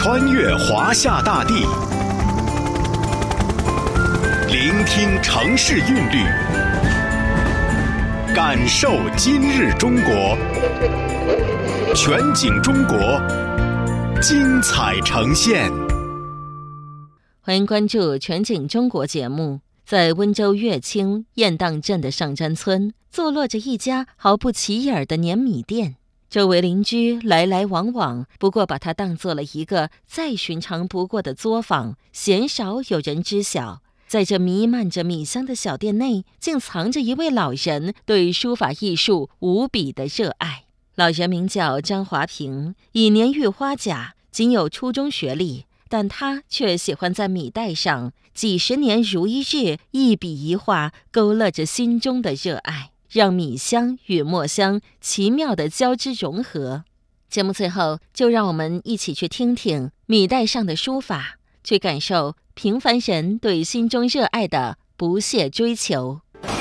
穿越华夏大地，聆听城市韵律，感受今日中国。全景中国，精彩呈现。 欢迎关注全景中国节目。在温州乐清雁荡镇的上山村，坐落着一家毫不起眼的碾米店。周围邻居来来往往，不过把它当作了一个再寻常不过的作坊，鲜少有人知晓。在这弥漫着米香的小店内，竟藏着一位老人对书法艺术无比的热爱。老人名叫张华平，已年逾花甲，仅有初中学历，但他却喜欢在米袋上几十年如一日，一笔一画勾勒着心中的热爱，让米香与墨香奇妙地交织融合。节目最后，就让我们一起去听听米袋上的书法，去感受平凡人对心中热爱的不懈追求。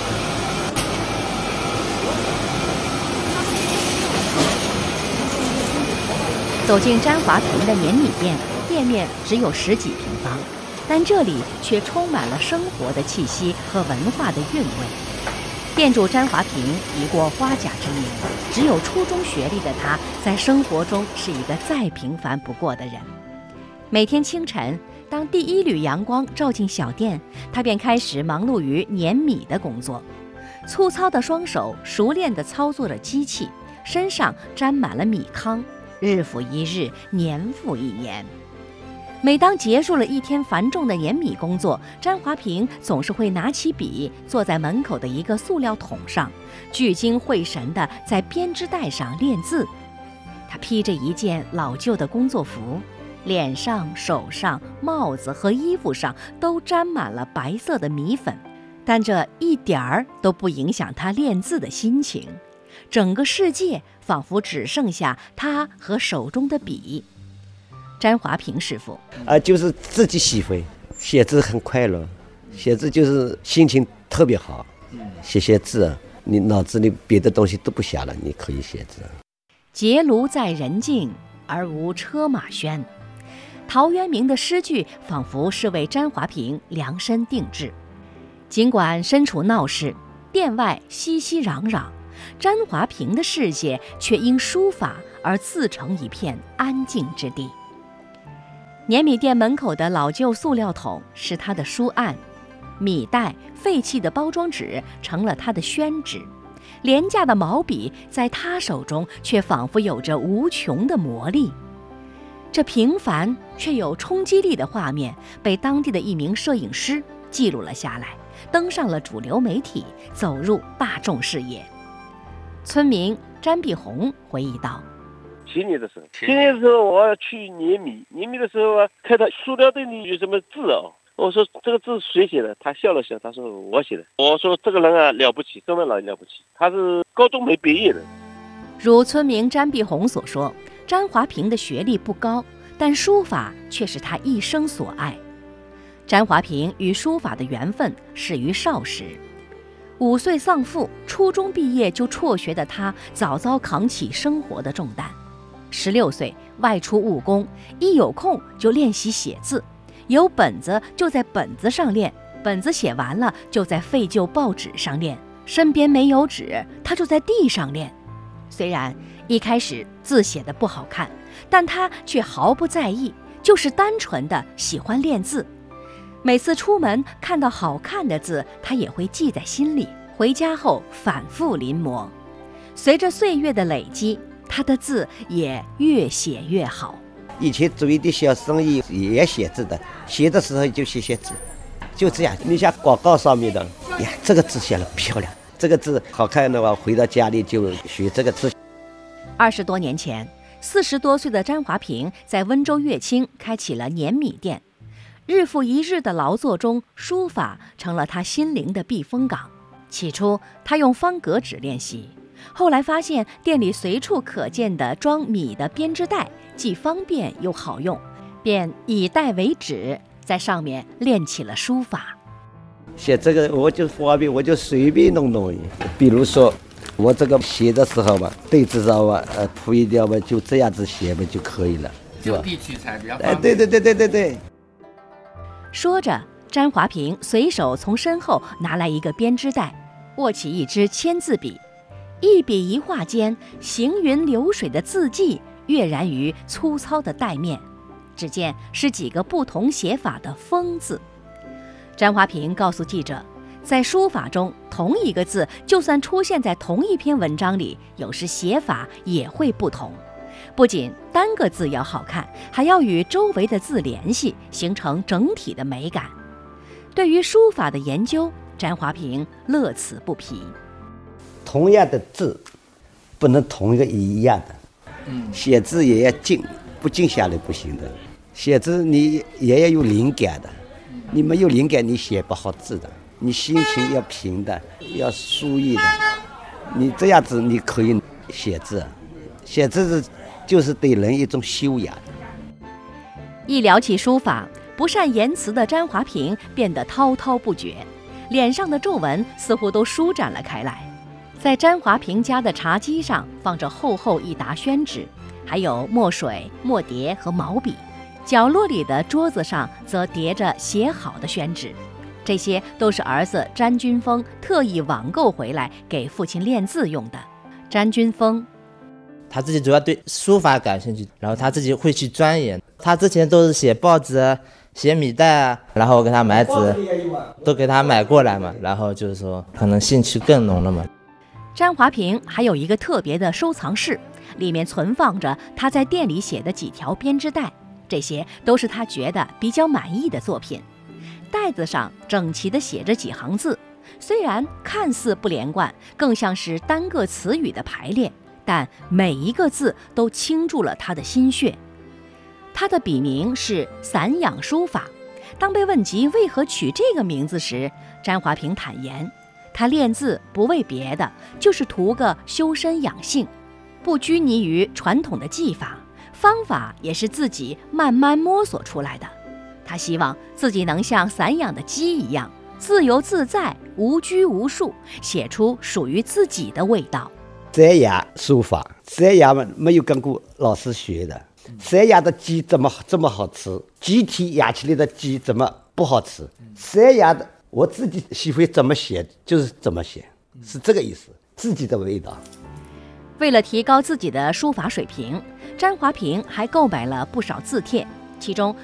走进詹华平的碾米店，店面只有10几平方，但这里却充满了生活的气息和文化的韵味。店主詹华平已过花甲之年，只有初中学历的他，在生活中是一个再平凡不过的人。每天清晨，当第一缕阳光照进小店，他便开始忙碌于碾米的工作。粗糙的双手熟练地操作着机器，身上沾满了米糠，日复一日，年复一年。每当结束了一天繁重的碾米工作，詹华平总是会拿起笔，坐在门口的一个塑料桶上，聚精会神地在编织袋上练字。他披着一件老旧的工作服，脸上、手上、帽子和衣服上都沾满了白色的米粉，但这一点儿都不影响他练字的心情。整个世界仿佛只剩下他和手中的笔。詹华平师傅就是自己喜欢写字，很快乐，写字就是心情特别好。写字，你脑子里别的东西都不想了，你可以写字。 结庐在人境，而无车马喧。陶渊明的诗句仿佛是为詹华平量身定制。尽管身处闹市，店外熙熙攘攘，詹华平的世界却因书法而自成一片安静之地。碾米店门口的老旧塑料桶是他的书案，米袋、废弃的包装纸成了他的宣纸，廉价的毛笔在他手中却仿佛有着无穷的魔力。这平凡却有冲击力的画面被当地的一名摄影师记录了下来，登上了主流媒体，走入大众视野。村民詹碧红回忆道前年的时候我要去碾米的时候看到塑料袋里有什么字我说这个字谁写的？他笑了笑，他说我写的。我说这个人了不起，根本了不起，他是高中没毕业的。 如村民詹碧红所说，詹华平的学历不高，但书法却是他一生所爱。詹华平与书法的缘分始于少时。5岁丧父，初中毕业就辍学的他，早早扛起生活的重担。16岁外出务工，一有空就练习写字，有本子就在本子上练，本子写完了就在废旧报纸上练，身边没有纸，他就在地上练。虽然一开始字写得不好看，但他却毫不在意，就是单纯的喜欢练字。每次出门看到好看的字，他也会记在心里，回家后反复临摹。随着岁月的累积，他的字也越写越好。 以前做一点小生意也写字的，写的时候就写字，就这样。你像广告上面的呀，这个字写得漂亮，这个字好看的话，回到家里就学这个字。 20多年前，40多岁的詹华平在温州乐清开启了碾米店。日复一日的劳作中，书法成了他心灵的避风港。起初他用方格纸练习，后来发现店里随处可见的装米的编织袋既方便又好用，便以袋为纸，在上面练起了书法。 写这个我就方便，我就随便弄，比如说我这个写的时候吧，对子上吧，铺一条吧，就这样子写吧就可以了。 就地取材比较方便。 对。 说着，詹华平随手从身后拿来一个编织袋，握起一支签字笔，一笔一画间，行云流水的字迹跃然于粗糙的带面。只见是几个不同写法的风字。詹华平告诉记者，在书法中，同一个字就算出现在同一篇文章里，有时写法也会不同。不仅单个字要好看，还要与周围的字联系，形成整体的美感。对于书法的研究，詹华平乐此不疲。 同样的字，不能同一样的。写字也要静，不静下来不行的。写字你也要有灵感的，你没有灵感，你写不好字的。你心情要平的，要舒逸的，你这样子你可以写字。写字就是对人一种修养。 一聊起书法，不善言辞的詹华平变得滔滔不绝，脸上的皱纹似乎都舒展了开来。在詹华平家的茶几上放着厚厚一沓宣纸，还有墨水、墨碟和毛笔，角落里的桌子上则叠着写好的宣纸，这些都是儿子詹君峰特意网购回来给父亲练字用的。詹君峰他自己主要对书法感兴趣，然后他自己会去钻研。他之前都是写报纸、写米袋啊，然后我给他买纸，都给他买过来嘛，然后就是说可能兴趣更浓了嘛。 詹华平还有一个特别的收藏室，里面存放着他在店里写的几条编织袋，这些都是他觉得比较满意的作品。袋子上整齐地写着几行字，虽然看似不连贯，更像是单个词语的排列，但每一个字都倾注了他的心血。他的笔名是散养书法，当被问及为何取这个名字时，詹华平坦言，他练字不为别的，就是图个修身养性，不拘泥于传统的技法，方法也是自己慢慢摸索出来的。他希望自己能像散养的鸡一样，自由自在，无拘无束，写出属于自己的味道。 散养书法，散养没有跟过老师学的。散养的鸡怎么这么好吃？集体养起来的鸡怎么不好吃？散养的我自己喜欢怎么写就是怎么写，是这个意思，自己的味道。 为了提高自己的书法水平，詹华平还购买了不少字帖，其中